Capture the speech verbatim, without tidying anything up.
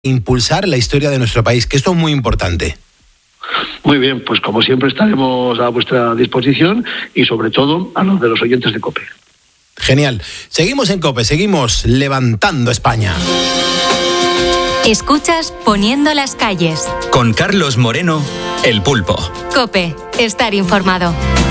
impulsar la historia de nuestro país, que esto es muy importante. Muy bien, pues como siempre estaremos a vuestra disposición y sobre todo a los de los oyentes de COPE. Genial. Seguimos en COPE, seguimos levantando España. Escuchas Poniendo las calles. Con Carlos Moreno, El Pulpo. COPE, estar informado.